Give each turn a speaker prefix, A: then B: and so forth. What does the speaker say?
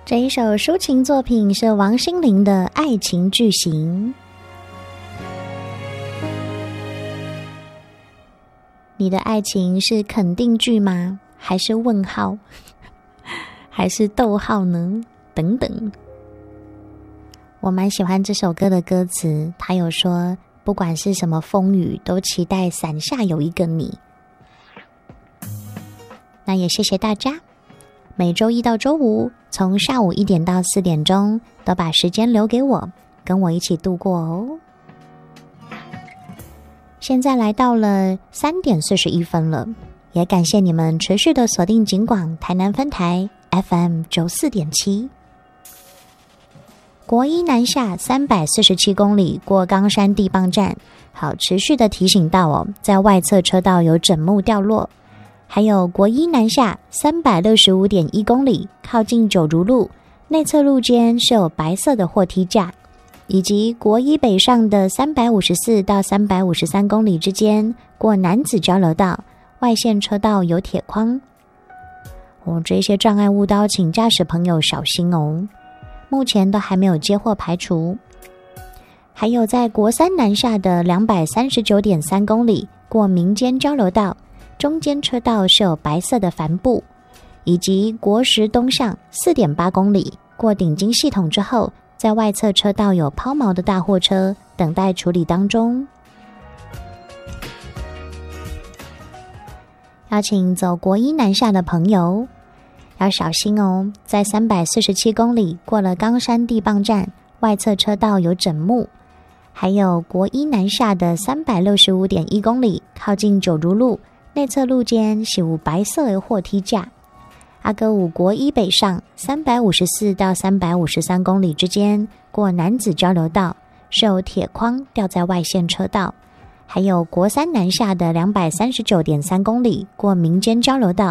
A: 这一首抒情作品是王心凌的《爱情巨型》。你的爱情是肯定句吗？还是问号？还是逗号呢？等等。我蛮喜欢这首歌的歌词，他有说不管是什么风雨，都期待伞下有一个你。那也谢谢大家，每周一到周五从下午1点到4点钟都把时间留给我，跟我一起度过哦。现在来到了3点41分了，也感谢你们持续的锁定警广台南分台 FM94.7。国一南下347公里过冈山地磅站，好，持续的提醒到哦，在外侧车道有枕木掉落。还有国一南下365.1公里，靠近九如路，内侧路肩是有白色的货梯架，以及国一北上的354到353公里之间，过楠梓交流道，外线车道有铁框。这些障碍物都要请驾驶朋友小心哦。目前都还没有接获排除。还有在国三南下的239.3公里，过民间交流道，中间车道是有白色的帆布，以及国10东向4.8公里，过顶金系统之后，在外侧车道有抛锚的大货车等待处理当中。邀请走国一南下的朋友要小心哦，在347公里过了冈山地磅站，外侧车道有枕木。还有国一南下的365.1公里，靠近九如路，内侧路肩是有白色的货梯架。阿哥五国一北上354到353公里之间，过楠梓交流道，是有铁框吊在外线车道。还有国三南下的239.3公里，过民间交流道，